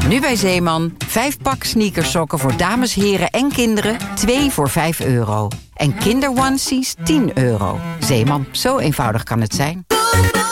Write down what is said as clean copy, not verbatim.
Nu bij Zeeman, 5 pak sneakersokken voor dames, heren en kinderen, 2 voor €5. En kinderonesies €10. Zeeman, zo eenvoudig kan het zijn.